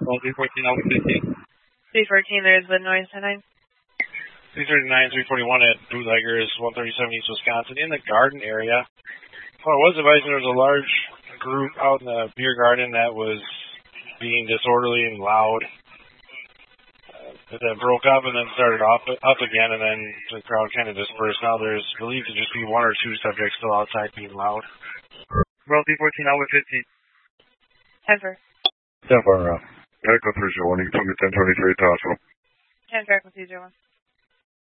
Well, 314 Alpha 15. 314, there's the noise 10-9. 339, 341 at Bootleggers, 137 East Wisconsin, in the garden area. Well, I was advising there was a large group out in the beer garden that was being disorderly and loud. That broke up and then started up again, and then the crowd kind of dispersed. Now there's believed to just be one or two subjects still outside being loud. Well, 314 Alpha 15. 10-4. 10-4, Echo 301, you can put me 1023 at Tossville. 10-4, 201.